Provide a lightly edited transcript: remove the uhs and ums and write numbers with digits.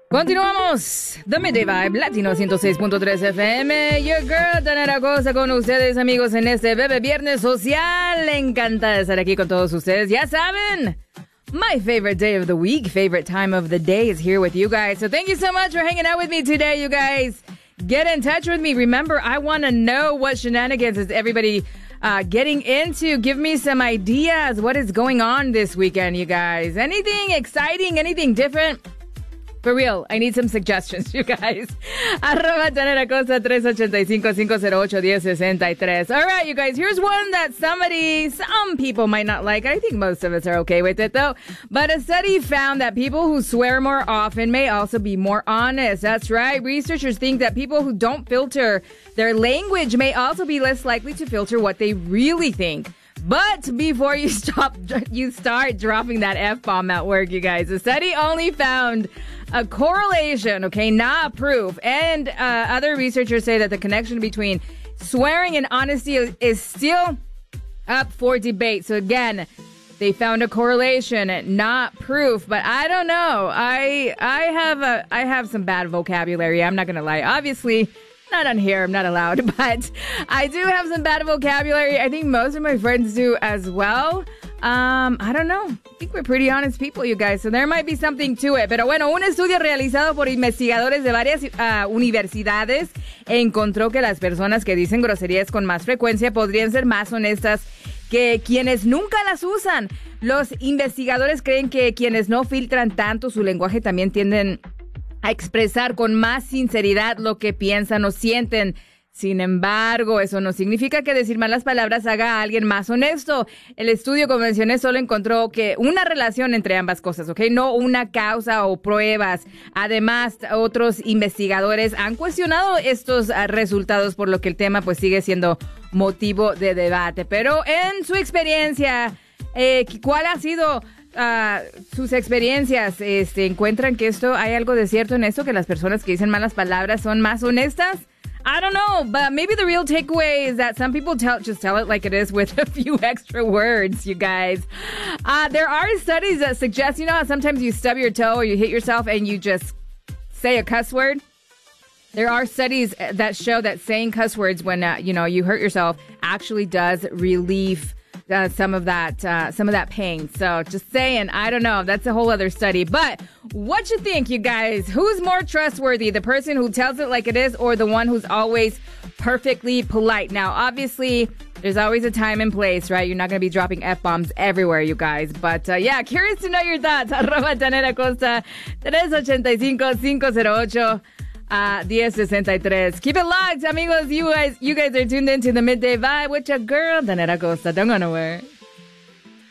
Continuamos. The Midday Vibe, Latino 106.3 FM. Your girl, Tanara Cosa, con ustedes, amigos, en este Bebé Viernes Social. Encantada de estar aquí con todos ustedes. Ya saben, my favorite day of the week, favorite time of the day is here with you guys. So thank you so much for hanging out with me today, you guys. Get in touch with me. Remember, I want to know what shenanigans is everybody getting into. Give me some ideas. What is going on this weekend, you guys? Anything exciting? Anything different? For real, I need some suggestions, you guys. Arroba Tanara Cosa 385-508-1063. All right, you guys, here's one that some people might not like. I think most of us are okay with it, though. But a study found that people who swear more often may also be more honest. That's right. Researchers think that people who don't filter their language may also be less likely to filter what they really think. But before you start dropping that F-bomb at work, you guys, the study only found a correlation, okay, not proof. And other researchers say that the connection between swearing and honesty is still up for debate. So again, they found a correlation, not proof. But I don't know. I have some bad vocabulary. I'm not gonna lie. Obviously, not on here. I'm not allowed. But I do have some bad vocabulary. I think most of my friends do as well. I don't know. I think we're pretty honest people, you guys. So there might be something to it. Pero bueno, un estudio realizado por investigadores de varias universidades encontró que las personas que dicen groserías con más frecuencia podrían ser más honestas que quienes nunca las usan. Los investigadores creen que quienes no filtran tanto su lenguaje también tienden a expresar con más sinceridad lo que piensan o sienten. Sin embargo, eso no significa que decir malas palabras haga a alguien más honesto. El estudio, como mencioné, solo encontró que una relación entre ambas cosas, ¿ok? No una causa o pruebas. Además, otros investigadores han cuestionado estos resultados, por lo que el tema pues sigue siendo motivo de debate. Pero en su experiencia, ¿cuál ha sido sus experiencias? ¿Encuentran que hay algo de cierto en esto, que las personas que dicen malas palabras son más honestas? I don't know, but maybe the real takeaway is that some people just tell it like it is with a few extra words, you guys. There are studies that suggest, how sometimes you stub your toe or you hit yourself and you just say a cuss word? There are studies that show that saying cuss words when, you hurt yourself actually does relieve some of that pain. So just saying, I don't know. That's a whole other study. But what you think, you guys? Who's more trustworthy? The person who tells it like it is, or the one who's always perfectly polite? Now, obviously, there's always a time and place, right? You're not going to be dropping F-bombs everywhere, you guys. But yeah, curious to know your thoughts. Arroba Tanara Costa 385-508 1063. Keep it locked, amigos. You guys are tuned into the Midday Vibe with your girl, Tanara Costa. Don't go nowhere.